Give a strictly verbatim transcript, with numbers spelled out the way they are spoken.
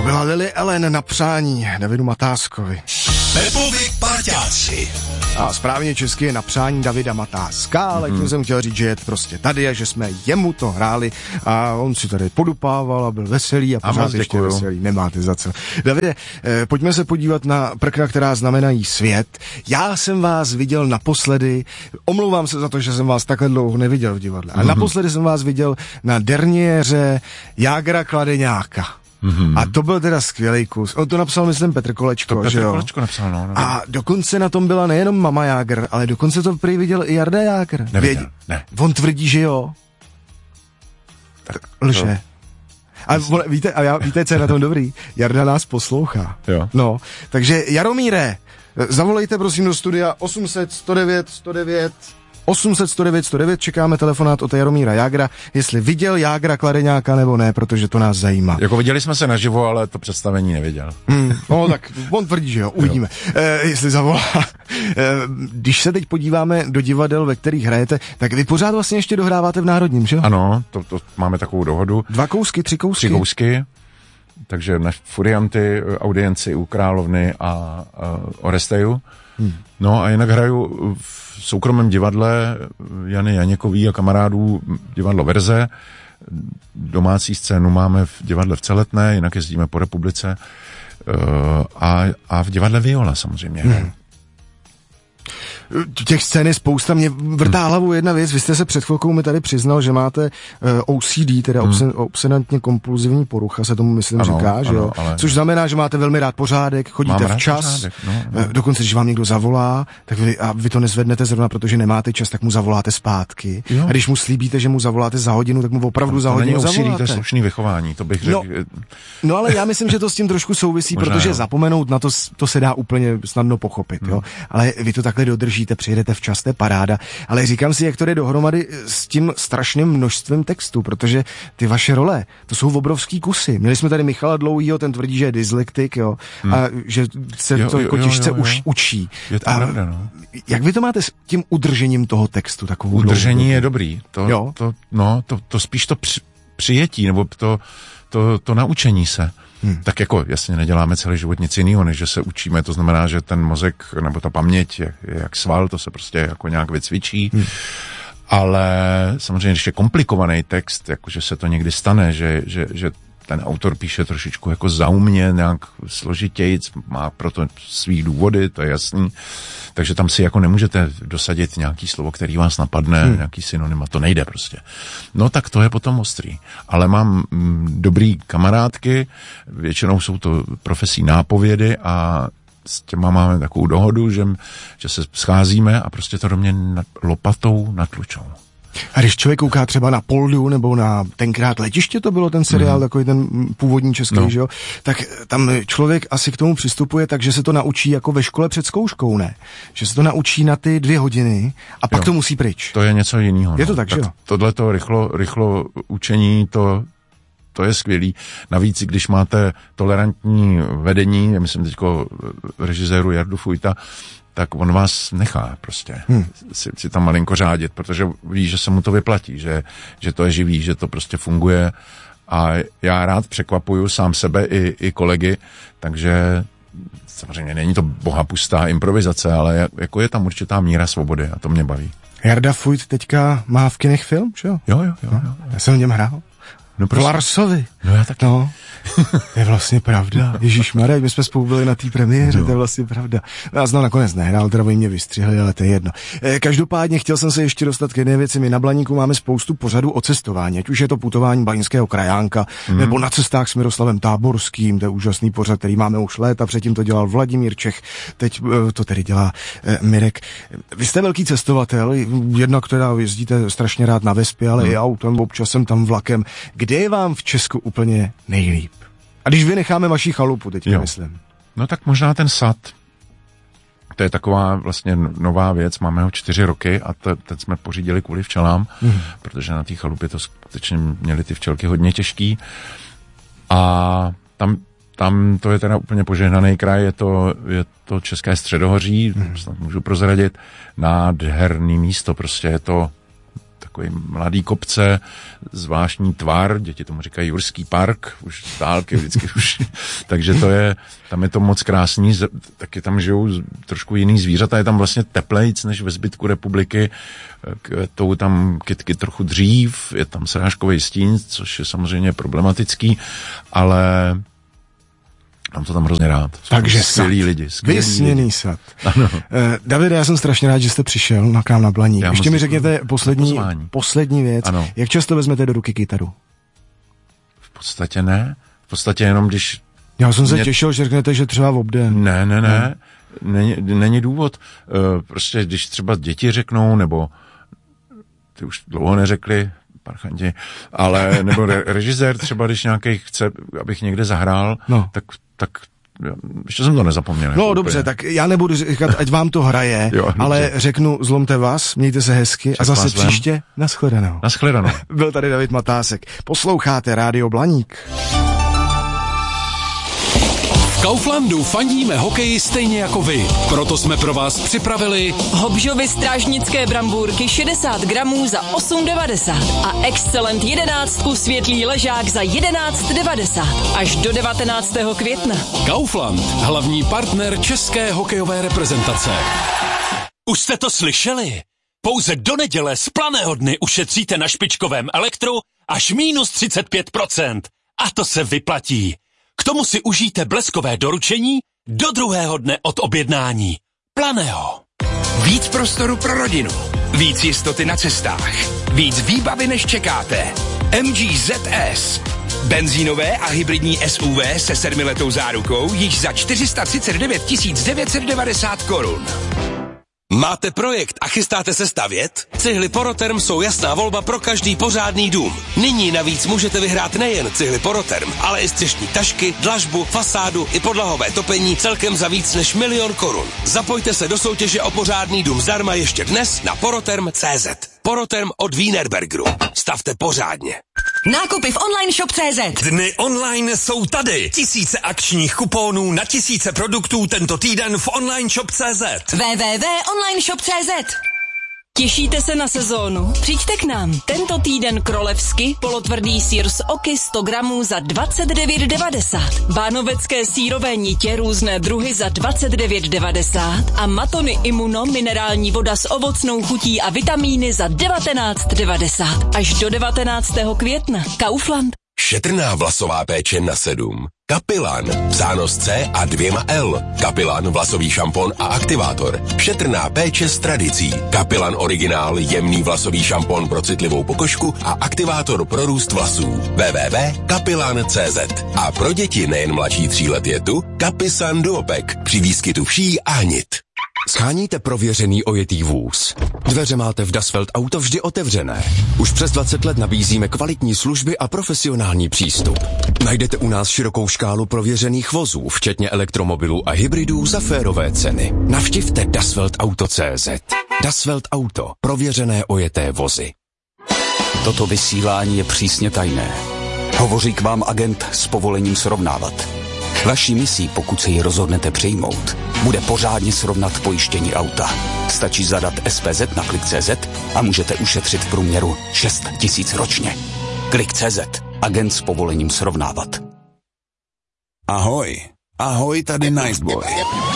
To byla Lily Allen na přání Davidu Matáskovi. Pepovi parťáci. A správně česky je na přání Davida Matáska, ale tím mm. jsem chtěl říct, že je prostě tady a že jsme jemu to hráli a on si tady podupával a byl veselý a pořád a ještě veselý. Nemáte za co. Davide, eh, pojďme se podívat na prkna, která znamenají svět. Já jsem vás viděl naposledy, omlouvám se za to, že jsem vás takhle dlouho neviděl v divadle, ale mm-hmm. naposledy jsem vás viděl na derniéře Jágra Kladeňáka. Mm-hmm. A to byl teda skvělý kus. On to napsal, myslím, Petr Kolečko, to že Petr jo? Kolečko napsal, no, no. A dokonce na tom byla nejenom Mama Jágr, ale dokonce to prý viděl i Jarda Jágr. Neviděl, ne. On tvrdí, že jo. Tak lže. A vole, víte, a já, víte, co je na tom dobrý? Jarda nás poslouchá. Jo. No, takže Jaromíre, zavolejte prosím do studia osm set sto devět sto devět osm set sto devět sto devět, čekáme telefonát od Jaromíra Jágra, jestli viděl Jágra Kladeňáka nebo ne, protože to nás zajímá. Jako viděli jsme se naživo, ale to představení neviděl. Hmm, no tak on tvrdí, že jo, uvidíme, jo. E, jestli zavolá. E, když se teď podíváme do divadel, ve kterých hrajete, tak vy pořád vlastně ještě dohráváte v Národním, že jo? Ano, to, to máme takovou dohodu. Dva kousky, tři kousky? Tři kousky, takže na Furianty, audienci u Královny a, a Oresteju. Hmm. No a jinak hraju v soukromém divadle Jany Janěkový a kamarádů divadlo Verze. Domácí scénu máme v divadle v Celetné, jinak jezdíme po republice a, a v divadle Viola samozřejmě. Hmm. Těch scén je spousta, mě vrtá hlavu jedna věc, vy jste se před chvilkou mi tady přiznal, že máte uh, O C D, teda hmm. obsen, obsedantně kompulzivní porucha, se tomu myslím ano, říká, ano, že jo? Ale... Což znamená, že máte velmi rád pořádek, chodíte Mám včas, pořádek, no, no. dokonce, když vám někdo zavolá, tak vy, a vy to nezvednete zrovna, protože nemáte čas, tak mu zavoláte zpátky. Jo. A když mu slíbíte, že mu zavoláte za hodinu, tak mu opravdu to za hodinu není zavoláte. To je slušný vychování, to bych řekl. No, no ale já myslím, že to s tím trošku souvisí, Možná protože jo. zapomenout na to, to se dá úplně snadno pochopit, hmm. jo? Ale vy to takhle dodržíte, přijedete včas, to je paráda, ale říkám si, jak to jde dohromady s tím strašným množstvím textů, protože ty vaše role, to jsou obrovský kusy. Měli jsme tady Michala Dlouhýho, ten tvrdí, že je dyslektik, jo, hmm. a že se jo, to jo, jako jo, těžce jo, jo. už učí. Je to a pravda, no. Jak vy to máte s tím udržením toho textu? Takovou Udržení dlouhou? je dobrý. To, jo? To, no, to, to spíš to při, přijetí, nebo to, to, to naučení se. Hmm. Tak jako jasně neděláme celý život nic jiného, než že se učíme, to znamená, že ten mozek nebo ta paměť je, je jak sval, to se prostě jako nějak vycvičí, hmm. ale samozřejmě, když je komplikovaný text, jakože se to někdy stane, že, že, že ten autor píše trošičku jako zaumně, nějak složitějc, má proto svý důvody, to je jasný, takže tam si jako nemůžete dosadit nějaký slovo, který vás napadne, hmm. nějaký synonyma, to nejde prostě. No tak to je potom ostrý. Ale mám mm, dobrý kamarádky, většinou jsou to profesí nápovědy a s těma máme takovou dohodu, že, že se scházíme a prostě to do mě nad, lopatou natlučou. A když člověk kouká třeba na Poldu nebo na tenkrát Letiště, to bylo ten seriál, mm. takový ten původní český, no. že jo, tak tam člověk asi k tomu přistupuje tak, že se to naučí jako ve škole před zkouškou, ne? Že se to naučí na ty dvě hodiny a pak jo. to musí pryč. To je něco jiného. Je no. to tak, tak že jo? Tohleto rychlo, rychlo učení, to, to je skvělý. Navíc, když máte tolerantní vedení, já myslím teďko režiséru Jardu Fujta, tak on vás nechá prostě hmm. si, si tam malinko řádit, protože ví, že se mu to vyplatí, že, že to je živý, že to prostě funguje a já rád překvapuju sám sebe i, i kolegy, takže samozřejmě není to bohapustá improvizace, ale jako je tam určitá míra svobody a to mě baví. Jarda Fujt teďka má v kinech film, že jo? Jo, jo, jo. jo, jo. Já jsem v něm hrál. No prostě. Larsovi. No já taky. No. To je vlastně pravda. Ježišmarja, my jsme spolu byli na té premiéře, no. To je vlastně pravda. Já znám nakonec nehrál, teda oni mě vystřihli, ale to je jedno. E, každopádně chtěl jsem se ještě dostat k jedné věci. My na Blaníku máme spoustu pořadů o cestování, ať už je to putování Baňského krajánka, mm. nebo na cestách s Miroslavem Táborským, to je úžasný pořad, který máme už léta, předtím to dělal Vladimír Čech, teď e, to tedy dělá e, Mirek. Vy jste velký cestovatel, jednak teda jezdíte strašně rád na Vespě, ale mm. i autem, občas jsem tam vlakem. Kde je vám v Česku úplně nejlíp? A když vynecháme vaši chalupu, teď myslím. No tak možná ten sad. To je taková vlastně nová věc, máme ho čtyři roky a to, teď jsme pořídili kvůli včelám, mm. protože na té chalupě to skutečně měly ty včelky hodně těžký. A tam, tam to je teda úplně požehnaný kraj, je to, je to České středohoří, mm. snad můžu prozradit, nádherný místo, prostě je to takový mladý kopce, zvláštní tvar, děti tomu říkají Jurský park, už z dálky vždycky už, takže to je, tam je to moc krásný, taky tam žijou trošku jiný zvířata, je tam vlastně teplejc než ve zbytku republiky, tou tam kytky trochu dřív, je tam srážkový stín, což je samozřejmě problematický, ale mám to tam hrozně rád. Takže skvělí lidi. Vysněný sad. Ano. Eh, Davide, já jsem strašně rád, že jste přišel na K na Blaník. Ještě mi řekněte poslední, poslední věc. Ano. Jak často vezmete do ruky kytaru? V podstatě ne. V podstatě jenom když... Já jsem se mě... těšil, že řeknete, že třeba v obden. Ne, ne, ne. Hmm. Není, není důvod. Uh, prostě když třeba děti řeknou, nebo ty už dlouho neřekli, parchanti, ale nebo re, režisér třeba, když nějaký chce, abych někde zahrál, no. tak, tak ještě jsem to nezapomněl. No dobře, úplně. Tak já nebudu říkat, ať vám to hraje, jo, ale řeknu, zlomte vás, mějte se hezky Však a zase příště nashledanou. Nashledanou. Byl tady David Matásek. Posloucháte Rádio Blaník. V Kauflandu fandíme hokeji stejně jako vy. Proto jsme pro vás připravili Hobžovy strážnické brambůrky šedesát gramů za osm devadesát a Excellent jedenáctku světlý ležák za jedenáct devadesát až do devatenáctého května. Kaufland, hlavní partner české hokejové reprezentace. Už jste to slyšeli? Pouze do neděle z planého dny ušetříte na špičkovém elektru až minus třicet pět procent. A to se vyplatí. K tomu si užijte bleskové doručení do druhého dne od objednání. Planého. Víc prostoru pro rodinu. Víc jistoty na cestách. Víc výbavy, než čekáte. M G Z S. Benzínové a hybridní S U V se sedmiletou zárukou již za čtyři sta třicet devět tisíc devět set devadesát korun. Máte projekt a chystáte se stavět? Cihly Poroterm jsou jasná volba pro každý pořádný dům. Nyní navíc můžete vyhrát nejen cihly Poroterm, ale i střešní tašky, dlažbu, fasádu i podlahové topení celkem za víc než milion korun. Zapojte se do soutěže o pořádný dům zdarma ještě dnes na poroterm tečka cé zet. Poroterm od Wienerbergeru. Stavte pořádně. Nákupy v online shop tečka cé zet. Dny online jsou tady. Tisíce akčních kuponů na tisíce produktů tento týden v online shop tečka cé zet. w w w tečka online shop tečka cé zet. Těšíte se na sezónu? Přijďte k nám. Tento týden krolevsky polotvrdý sýr z oky sto gramů za dvacet devět devadesát. Bánovecké sýrové nitě různé druhy za dvacet devět devadesát a matony Immuno minerální voda s ovocnou chutí a vitamíny za devatenáct devadesát. Až do devatenáctého května. Kaufland. Šetrná vlasová péče na sedm. Kapilan, psáno s C a dvěma L. Kapilan vlasový šampon a aktivátor. Šetrná péče s tradicí. Kapilan originál, jemný vlasový šampon pro citlivou pokožku a aktivátor pro růst vlasů. w w w tečka kapilan tečka cé zet. A pro děti nejen mladší tří let je tu Kapisan Duopek při výskytu vší a hnit. Sháníte prověřený ojetý vůz. Dveře máte v Dasvelt Auto vždy otevřené. Už přes dvacet let nabízíme kvalitní služby a profesionální přístup. Najdete u nás širokou škálu prověřených vozů, včetně elektromobilů a hybridů za férové ceny. Navštivte Dasvelt Auto tečka cé zet. Dasvelt Auto. Prověřené ojeté vozy. Toto vysílání je přísně tajné. Hovoří k vám agent s povolením srovnávat. Vaší misí, pokud se ji rozhodnete přijmout, bude pořádně srovnat pojištění auta. Stačí zadat S P Z na klik tečka cé zet a můžete ušetřit v průměru šest tisíc ročně. klik tečka cé zet. Agent s povolením srovnávat. Ahoj. Ahoj, tady Niceboy.